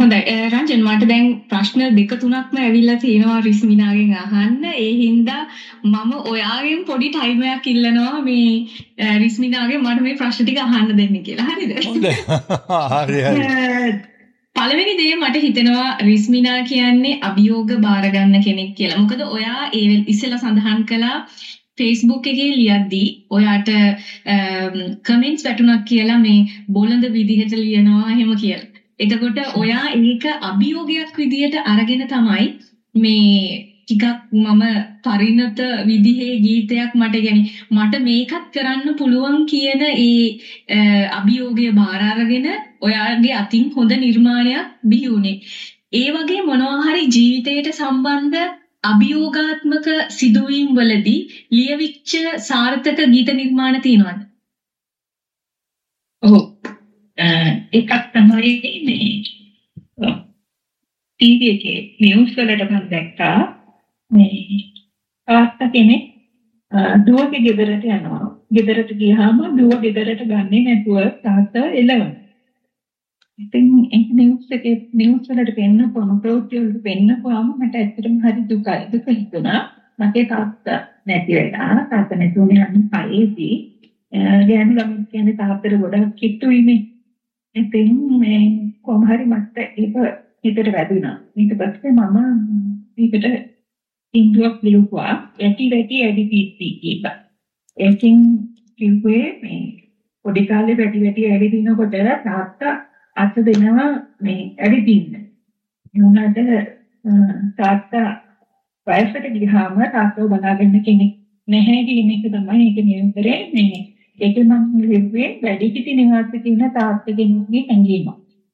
හොඳයි රංජන් මට දැන් ප්‍රශ්න දෙක තුනක්ම ඇවිල්ලා තියෙනවා රිස්මිනාගෙන් අහන්න. ඒ හින්දා මම ඔයාගෙන් පොඩි ටයිම් එකක් ඉල්ලනවා මේ රිස්මිනාගෙන් මට මේ ප්‍රශ්න ටික අහන්න දෙන්න කියලා. හරිද? හරි. පළවෙනි දේ මට හිතෙනවා රිස්මිනා කියන්නේ අභියෝග බාර ගන්න කෙනෙක් කියලා. මොකද ඔයා ඒ ඉස්සෙල්ලා සඳහන් කළා Facebook එකේ ලියද්දී ඔයාට කමෙන්ට්ස් වැටුණා කියලා මේ බොළඳ විදිහට ලියනවා එහෙම කියලා. එතකොට ඔයා ඒක අභියෝගයක් විදියට අරගෙන තමයි මේ ටිකක් මම පරිණත විදිහේ ගීතයක් මට මේකත් කරන්න පුළුවන් කියන ඒ අභියෝගය බාර අරගෙන ඔයාගේ අතින් හොඳ නිර්මාණයක් බිහි වුණේ. ඒ වගේ මොනවා හරි ජීවිතයට සම්බන්ධ අභියෝගාත්මක සිදුවීම් වලදී ලියවිච්ච සාර්ථක ගීත නිර්මාණ තියෙනවද? ඔව්. එකක් තමයි මේ ටීවී එකේ නිවුස් වලට මම දැක්කා මේ තාත්තා කෙනෙක් දුවගේ ගෙදරට යනවා. ගෙදරට ගියාම දුව ගෙදරට ගන්නේ නැතුව තාත්තා එළවනවා. ඉතින් ඒක නිවුස් වලට පෙන්නපුවම ප්‍රවෘත්ති වලට පෙන්නපුවම මට ඇත්තටම හරි දුක හිතුණා. මගේ තාත්තා නැති වෙලා තාත්තා නැතුනේ අනිත් ගෑනු ළමයි කියන්නේ තාත්තට ගොඩක් කිට්ටුයිනේ. ඉතින් මේ කොහොම හරි මට ඒක හිතට වැදුනා. ඊට පස්සේ මම ඒකට ඉන්දුවක් ලියුවා ඇටි ඇඩි පීටි කියලා. ඒකින් කිව්වේ මේ පොඩි කාලේ ඇටි ඇඩි දිනකොට තාත්තා අත දෙනවා මේ ඇඩි දින්න. උනාට තාත්තා වයසට ගියාම තාත්තව බලාගන්න කෙනෙක් නැහැ කියන එක තමයි ඒක නියුතරේ මේ ඒක මම ලිව්වේ වැඩි හිටි නිවාසයේ තියෙන තාත්තා කෙනෙක්ගේ ඇඟීම.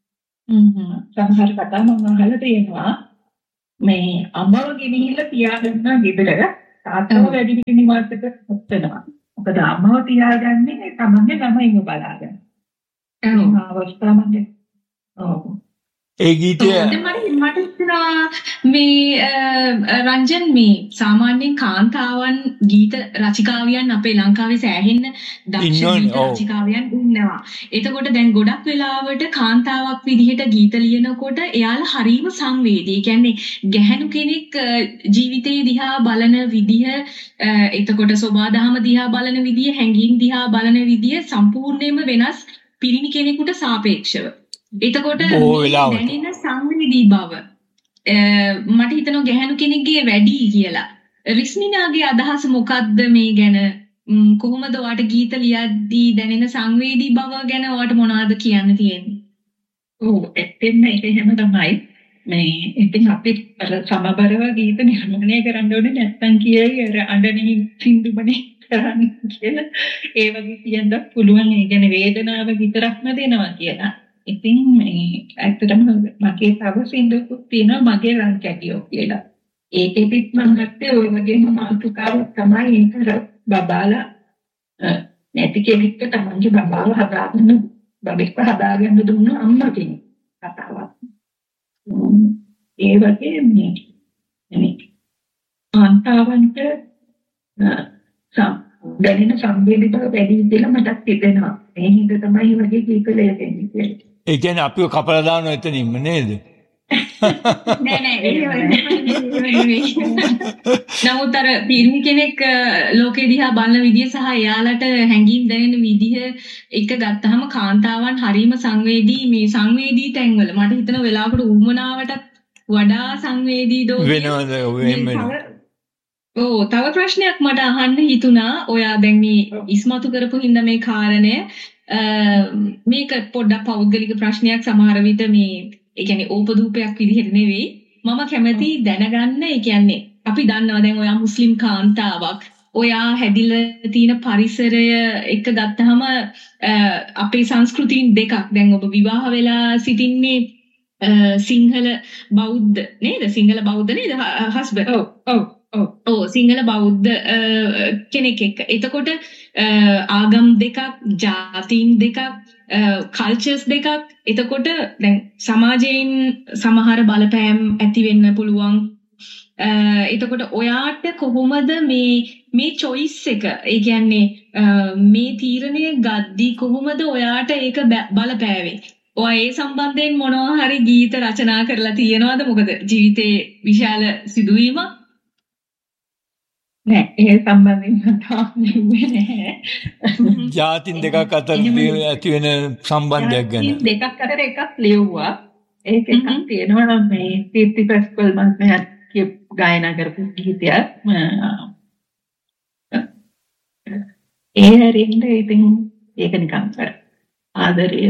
සමහර කතා මම අහලා තියෙනවා මේ අම්මව ගෙනිහිල්ලා තියාගන්න ගෙදර තාත්තව වැඩි හිටි නිවාසයක හොස්සනවා. මොකද අම්මව තියාගන්නේ තමන්ගේ ළමයිව බලාගන්න. අවස්ථාවන්ට ඒ ගීතය මට හිතෙනවා මේ රංජන් මේ සාමාන්‍යයෙන් කාන්තාවන් ගීත රචිකාවියන් අපේ ලංකාවේ සෑහෙන්න දක්ෂ ගීත රචිකාවියන් ඉන්නවා. එතකොට දැන් ගොඩක් වෙලාවට කාන්තාවක් විදිහට ගීත ලියනකොට එයාලා හරීම සංවේදී. ඒ කියන්නේ ගැහැණු කෙනෙක් ජීවිතේ දිහා බලන විදිහ, එතකොට සෝබාදහම දිහා බලන විදිහ, හැඟීම් දිහා බලන විදිහ සම්පූර්ණයෙන්ම වෙනස් පිරිමි කෙනෙකුට සාපේක්ෂව. එතකොට දැනෙන සංවේදී බව මට හිතෙනවා ගැහැණු කෙනෙක්ගේ වැඩි කියලා. රිස්මිනාගේ අදහස මොකක්ද මේ ගැන? කොහොමද ඔයාට ගීත ලියද්දී දැනෙන සංවේදී බව ගැන ඔයාට මොනවද කියන්න තියෙන්නේ? ඔව් ඇත්තෙන්ම ඒක එහෙම තමයි. මේ ඉතින් අපි සමබරව ගීත නිර්මාණය කරන්න ඕනේ නැත්නම් කියයි අර අඬනේ සින්දුමනේ කරන්න කියලා. ඒ වගේ කියන්න පුළුවන්. ඒ කියන්නේ වේදනාව විතරක්ම දෙනවා කියලා. ඉතින් මේ ඇත්තටම මගේ තව සින්දුකුත් තියෙනවා මගේ රන් කැටියෝ කියලා. ඒකෙදිත් මම ගත්තේ ওই වගේම මාතෘකාවක් තමයි ඒතර බබාලා නැති කෙනෙක්ට තමන්ගේ බබාව හදාගන්න දුන්න අම්මා කෙනෙක් කතාවක්. ඒ වගේ මේ කාන්තාවන්ට දැනෙන සංවේදීතාව වැඩි කියලා මටත් හිතෙනවා. ඒ හින්දා තමයි වගේ ගීත ලියන්නේ. ඒ කියන්නේ අපිව කපලා දානවා එතනින්ම නේද? නෑ නමුත් අර පිරිමි කෙනෙක් ලෝකෙ දිහා බලන විදිය සහ එයාලට හැඟීම් දැනෙන විදිහ එක ගත්තාම කාන්තාවන් හරීම සංවේදී. මේ සංවේදී තැන්වල මට හිතෙන වෙලාවකට උවමනාවට වඩා සංවේදී දෝ වෙනවද? තව ප්‍රශ්නයක් මට අහන්න හිතුණා. ඔයා දැන් මේ ඉස්මතු කරපු හින්දා මේ කාරණය මේක පොඩ්ඩක් පෞද්ගලික ප්‍රශ්නයක් සමහර විට මේ ඒ කියන්නේ ඕපදූපයක් විදිහට නෙවෙයි. මම කැමති දැනගන්න. ඒ කියන්නේ අපි දන්නවා දැන් ඔයා මුස්ලිම් කාන්තාවක්. ඔයා හැදිලා තියෙන පරිසරය එක ගත්තාම අපේ සංස්කෘතීන් දෙකක්. දැන් ඔබ විවාහ වෙලා සිටින්නේ සිංහල බෞද්ධ නේද? සිංහල බෞද්ධ නේද? හස්බන්ඩ්. ඔව් සිංහල බෞද්ධ කෙනෙක් එක්ක. එතකොට ආගම් දෙකක්, ජාතීන් දෙකක්, කල්චර්ස් දෙකක්. එතකොට දැන් සමාජයෙන් සමහර බලපෑම් ඇති වෙන්න පුළුවන්. එතකොට ඔයාට කොහොමද මේ choice එක, ඒ කියන්නේ මේ තීරණය ගද්දී කොහොමද ඔයාට ඒක බලපෑවේ? ඔය ඒ සම්බන්ධයෙන් මොනවා හරි ගීත රචනා කරලා තියෙනවද? මොකද ජීවිතේ විශාල සිදුවීමක්. නෑ ඒ සම්බන්ධයෙන් මම තාම ලිව්වේ නැහැ. ජාතින් දෙකක් අතර ඇති වෙන සම්බන්ධයක් ගැන. දෙකක් අතර එකක් ලිව්වා. ඒක එකක් තියෙනවා නම් මේ කීර්ති ප්‍රස්කල් මම ගායනා කරපු ගීතයක්. ඒ හැරින්ද ඉතින් ඒක නිකන් කර ආදරය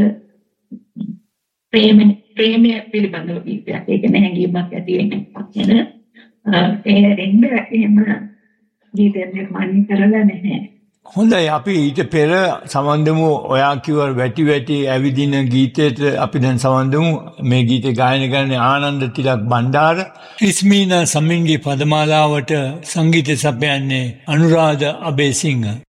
ප්‍රේමය පිළිබඳව ගීතයක්. ඒක නැහැඟීමක් ඇති වෙන්නේ. ඒ හැරින්ද එහෙම ගීතයක් නිර්මාණය කරලා නැහැ. හොඳයි අපි ඊට පෙර සමන්දමු ඔයා කිව්ව වැටි වැටි ඇවිදින ගීතයට අපි දැන් සමන්දමු මේ ගීතේ ගායනා කරන්නේ ආනන්ද තිලක් බණ්ඩාර ඉස්මීනා සමින්ගේ පදමාලාවට සංගීත සපයන්නේ අනුරාධ අබේසිංහ